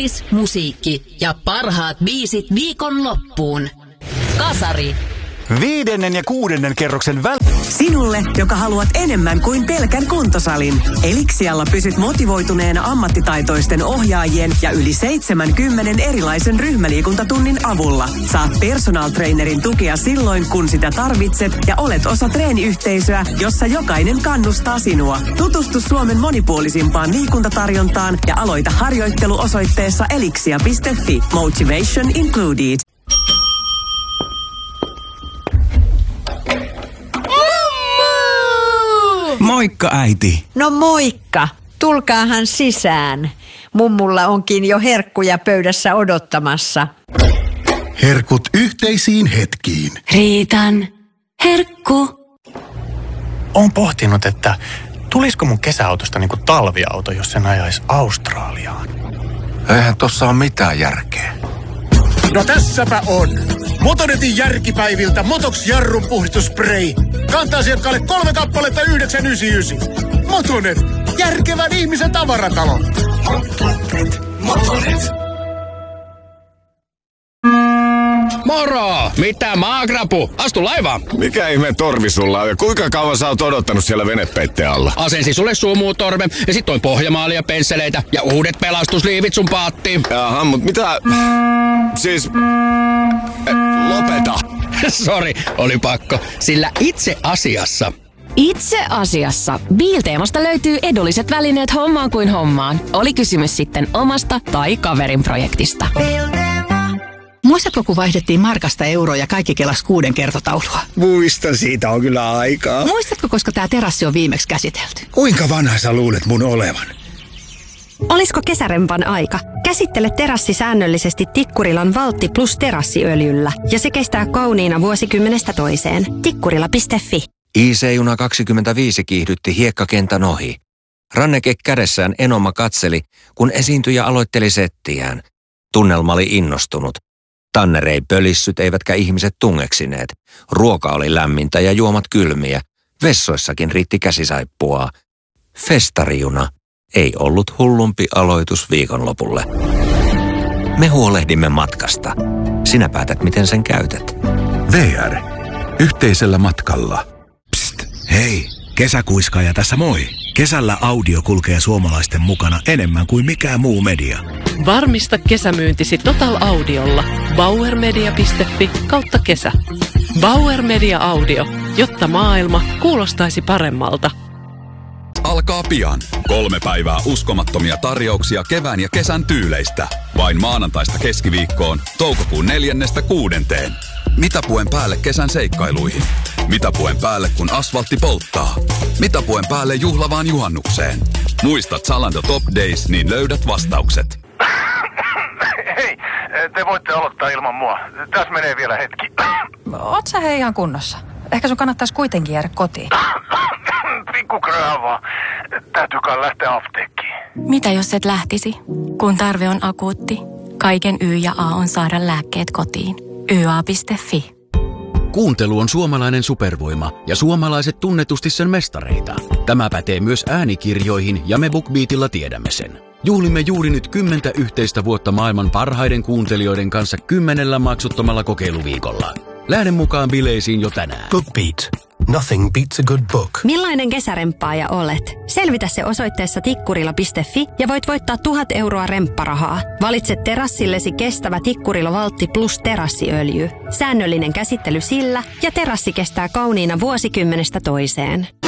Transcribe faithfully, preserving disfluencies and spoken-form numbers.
Uutis, musiikki ja parhaat biisit viikonloppuun. Kasari. Viidennen ja kuudennen kerroksen väl... Sinulle, joka haluat enemmän kuin pelkän kuntosalin. Elixialla pysyt motivoituneena ammattitaitoisten ohjaajien ja yli seitsemänkymmenen erilaisen ryhmäliikuntatunnin avulla. Saat personal trainerin tukea silloin, kun sitä tarvitset ja olet osa treeniyhteisöä, jossa jokainen kannustaa sinua. Tutustu Suomen monipuolisimpaan liikuntatarjontaan ja aloita harjoittelu osoitteessa elixia piste fi. Motivation included. Moikka, äiti. No moikka. Tulkaahan sisään. Mummulla onkin jo herkkuja pöydässä odottamassa. Herkut yhteisiin hetkiin. Riitan herkku. Oon pohtinut, että tulisiko mun kesäautosta niinku talviauto, jos sen ajaisi Australiaan. Eihän tossa ole mitään järkeä. No tässäpä on. Motonetin järkipäiviltä Motox jarrun puhdistusspray. Kanta-asiakkaalle kolme kappaletta yhdeksän yhdeksänkymmentäyhdeksän. Motonet. Järkevän ihmisen tavaratalo. Motonet. Motonet. Moro! Mitä maakrapu? Astu laivaan! Mikä ihme torvi sulla on ja kuinka kauan sä oot odottanut siellä venepeitteen alla? Asensi sulle sumutorven ja sit toin pohjamaalia, pensseleitä ja uudet pelastusliivit sun paattiin. Jaha, mut mitä... Siis... Eh, lopeta! Sori, oli pakko. Sillä itse asiassa... Itse asiassa Biilteemasta löytyy edulliset välineet hommaan kuin hommaan. Oli kysymys sitten omasta tai kaverin projektista. Muistatko, kun vaihdettiin markasta euroa ja kaikki kelasi kuuden kertotaulua? Muistan, siitä on kyllä aikaa. Muistatko, koska tämä terassi on viimeksi käsitelty? Kuinka vanha sä luulet mun olevan? Olisiko kesärempan aika? Käsittele terassi säännöllisesti Tikkurilan Valtti plus terassiöljyllä ja se kestää kauniina vuosikymmenestä toiseen. Tikkurila piste fi. I C-juna kaksikymmentäviisi kiihdytti hiekkakentän ohi. Ranneke kädessään Enoma katseli, kun esiintyjä aloitteli settiään. Tunnelma oli innostunut. Tanner ei pölissyt eivätkä ihmiset tungeksineet. Ruoka oli lämmintä ja juomat kylmiä. Vessoissakin riitti käsisaippua. Festarijuna ei ollut hullumpi aloitus viikonlopulle. Me huolehdimme matkasta. Sinä päätät, miten sen käytät. V R. Yhteisellä matkalla. Psst, hei, kesäkuiskaaja tässä moi. Kesällä audio kulkee suomalaisten mukana enemmän kuin mikään muu media. Varmista kesämyyntisi Total Audiolla. bauermedia piste fi kautta kesä. Bauer Media Audio, jotta maailma kuulostaisi paremmalta. Alkaa pian. Kolme päivää uskomattomia tarjouksia kevään ja kesän tyyleistä. Vain maanantaista keskiviikkoon, toukokuun neljännestä kuudenteen. Mitapuen päälle kesän seikkailuihin. Mitapuen päälle, kun asfaltti polttaa. Mitapuen päälle juhlavaan juhannukseen. Muistat Zalando Top Days, niin löydät vastaukset. Hei, te voitte aloittaa ilman mua. Tässä menee vielä hetki. Oot sä hei ihan kunnossa? Ehkä sun kannattaisi kuitenkin jäädä kotiin. Pikku krää vaan. Täytyykaan lähteä apteekkiin. Mitä jos et lähtisi? Kun tarve on akuutti, kaiken Y ja A on saada lääkkeet kotiin. y a piste fi. Kuuntelu on suomalainen supervoima ja suomalaiset tunnetusti sen mestareita. Tämä pätee myös äänikirjoihin ja me BookBeatilla tiedämme sen. Juhlimme juuri nyt kymmentä yhteistä vuotta maailman parhaiden kuuntelijoiden kanssa kymmenellä maksuttomalla kokeiluviikolla. Lähde mukaan bileisiin jo tänään. BookBeat. Nothing beats a good book. Millainen kesäremppaaja olet? Selvitä se osoitteessa tikkurila piste fi ja voit voittaa tuhat euroa rempparahaa. Valitse terassillesi kestävä Tikkurila Valtti plus terassiöljy. Säännöllinen käsittely sillä ja terassi kestää kauniina vuosikymmenestä toiseen.